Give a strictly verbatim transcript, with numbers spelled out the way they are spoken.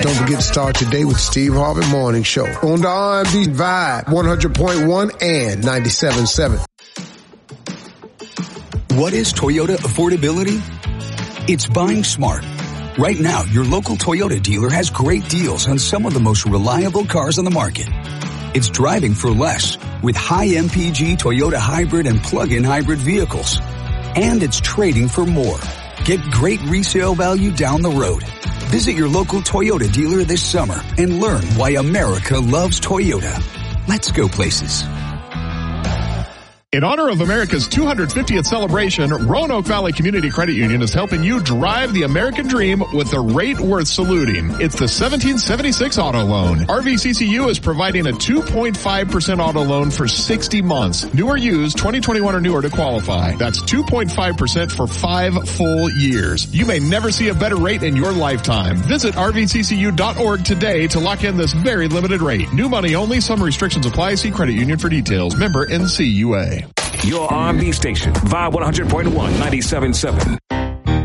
Don't forget to start your day with Steve Harvey Morning Show on the R and B Vibe one hundred point one and ninety-seven point seven. What is Toyota affordability? It's buying smart. Right now, your local Toyota dealer has great deals on some of the most reliable cars on the market. It's driving for less with high M P G Toyota hybrid and plug-in hybrid vehicles. And it's trading for more. Get great resale value down the road. Visit your local Toyota dealer this summer and learn why America loves Toyota. Let's go places. In honor of America's two hundred fiftieth celebration, Roanoke Valley Community Credit Union is helping you drive the American dream with a rate worth saluting. It's the seventeen seventy-six auto loan. R V C C U is providing a two point five percent auto loan for sixty months. New or used, twenty twenty-one or newer to qualify. That's two point five percent for five full years. You may never see a better rate in your lifetime. Visit R V C C U dot org today to lock in this very limited rate. New money only. Some restrictions apply. See credit union for details. Member N C U A. Your R and B station, Vibe one hundred point one, ninety-seven point seven.